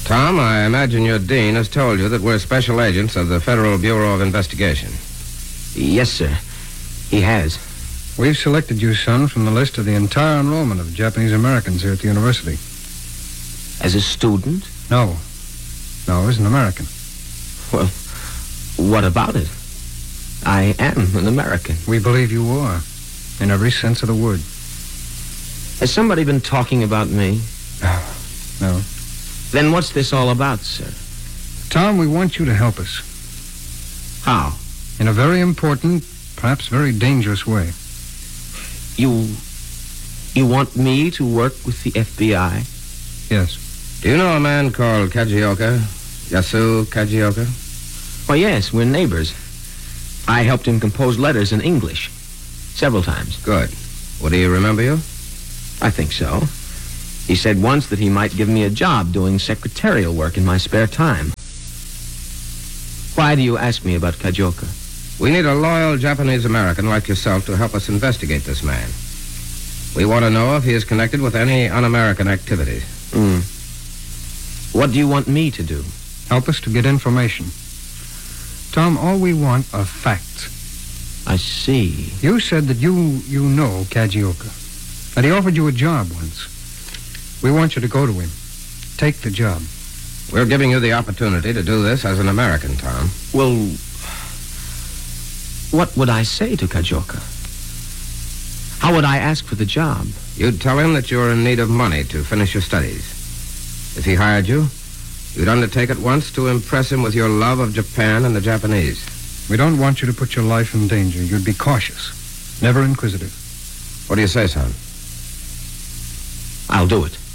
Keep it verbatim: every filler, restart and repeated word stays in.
Tom, I imagine your dean has told you that we're special agents of the Federal Bureau of Investigation. Yes, sir. He has. We've selected you, son, from the list of the entire enrollment of Japanese Americans here at the university. As a student? No. No, as an American. Well, what about it? I am an American. We believe you are, in every sense of the word. Has somebody been talking about me? No. Then what's this all about, sir? Tom, we want you to help us. How? In a very important, perhaps very dangerous way. You... you want me to work with the F B I? Yes. Do you know a man called Kajioka? Yasu Kajioka? Why, yes, we're neighbors. I helped him compose letters in English. Several times. Good. Would he remember you? I think so. He said once that he might give me a job doing secretarial work in my spare time. Why do you ask me about Kajioka? We need a loyal Japanese American like yourself to help us investigate this man. We want to know if he is connected with any un-American activities. Hmm. What do you want me to do? Help us to get information. Tom, all we want are facts. I see. You said that you you know Kajioka, that he offered you a job once. We want you to go to him. Take the job. We're giving you the opportunity to do this as an American, Tom. Well, what would I say to Kajioka? How would I ask for the job? You'd tell him that you're in need of money to finish your studies. If he hired you, you'd undertake at once to impress him with your love of Japan and the Japanese. We don't want you to put your life in danger. You'd be cautious, never inquisitive. What do you say, son? I'll do it.